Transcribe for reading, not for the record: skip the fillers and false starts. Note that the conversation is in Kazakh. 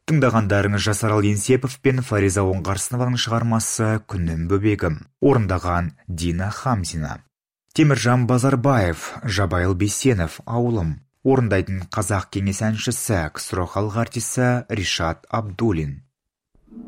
Тыңдағандарыңыз Жасарал Еңсепов пен Фариза Оңғарсынованың шығармасы «Күннің бөбегім». Орындаған Дина Хамзина. Теміржан Базарбаев, Жабайыл Бейсенов, Ауылым. Орындайтын қазақ кеңес әншісі, ксро халық артисі Ришат Абдуллин.